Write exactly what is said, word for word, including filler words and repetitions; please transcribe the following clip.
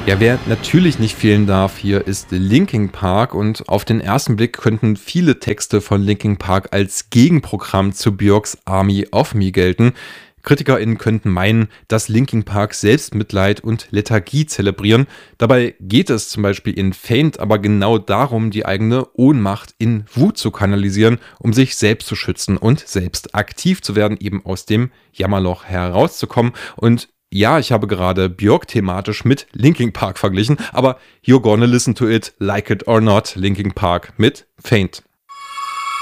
Ja, wer natürlich nicht fehlen darf hier ist Linkin Park und auf den ersten Blick könnten viele Texte von Linkin Park als Gegenprogramm zu Björks Army of Me gelten. KritikerInnen könnten meinen, dass Linkin Park Selbstmitleid und Lethargie zelebrieren. Dabei geht es zum Beispiel in Faint aber genau darum, die eigene Ohnmacht in Wut zu kanalisieren, um sich selbst zu schützen und selbst aktiv zu werden, eben aus dem Jammerloch herauszukommen. Und ja, ich habe gerade Björk thematisch mit Linkin Park verglichen, aber you're gonna listen to it like it or not, Linkin Park mit Faint.